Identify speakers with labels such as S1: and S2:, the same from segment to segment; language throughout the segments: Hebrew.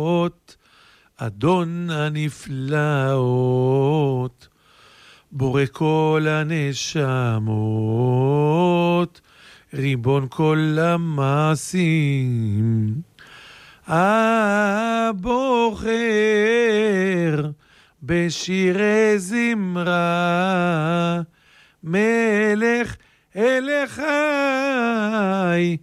S1: אדון הנפלאות, בורא כל הנשמות, ריבון כל המעשים, הבוחר בשירי זמרה, מלך אלה חי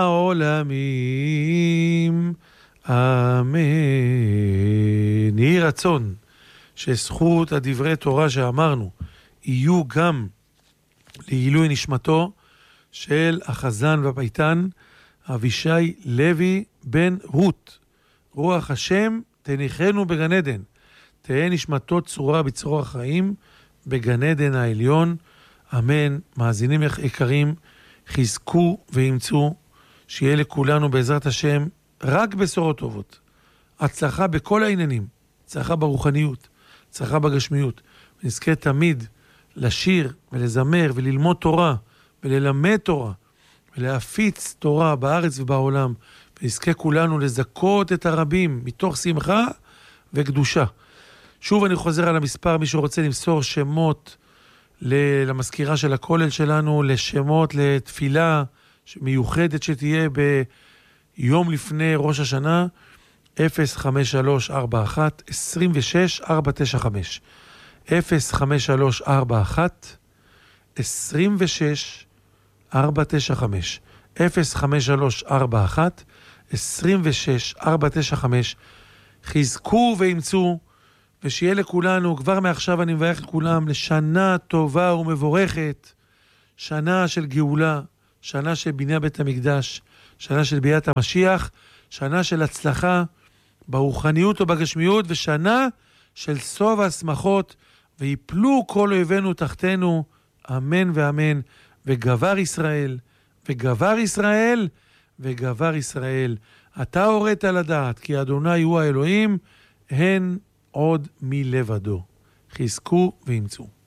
S1: העולמים, אמן. יהי רצון שזכות הדברי תורה שאמרנו יהיו גם לעילוי נשמתו של החזן והפייטן אבישי לוי בן רות. רוח השם תניחנו בגן עדן, תהא נשמתו צרורה בצרור החיים בגן עדן העליון, אמן. מאזינים יקרים, חזקו ואמצו, שיהיה לכולנו בעזרת השם רק בשורות טובות, הצלחה בכל העניינים, הצלחה ברוחניות, הצלחה בגשמיות, ונזכה תמיד לשיר ולזמר וללמוד תורה וללמד תורה ולהפיץ תורה בארץ ובעולם, ונזכה כולנו לזכות את הרבים מתוך שמחה וקדושה. שוב אני חוזר על המספר, מי שרוצה למסור שמות למזכירה של הכולל שלנו, לשמות לתפילה מיוחדת שתהיה ביום לפני ראש השנה, 05341 26495, 05341 26495, 05341 26495. חזקו ואמצו, ושיהיה לכולנו, כבר מעכשיו אני מברך את כולם לשנה טובה ומבורכת, שנה של גאולה, שנה של בניית בית המקדש, שנה של ביאת המשיח, שנה של הצלחה ברוחניות ובגשמיות, ושנה של סוף השמחות, ויפלו כל אויבינו תחתנו, אמן ואמן. וגבר ישראל, וגבר ישראל, וגבר ישראל. אתה הורית לדעת, כי אדוני הוא האלוהים, הן עוד מלבדו. חזקו ואמצו.